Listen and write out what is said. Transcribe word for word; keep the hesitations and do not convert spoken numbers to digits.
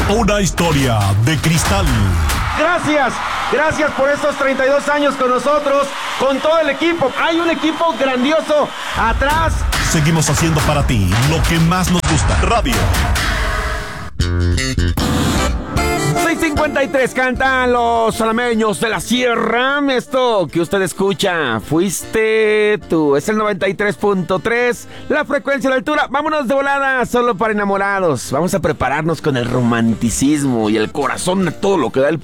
Una historia de cristal. Gracias, gracias por estos treinta y dos años con nosotros, con todo el equipo. Hay un equipo grandioso atrás. Seguimos haciendo para ti lo que más nos gusta. Radio. seis cincuenta y tres cantan los salameños de la sierra. Esto que usted escucha, fuiste tú. Es el noventa y tres punto tres, la frecuencia, la altura. Vámonos de volada, solo para enamorados. Vamos a prepararnos con el romanticismo y el corazón a todo lo que da el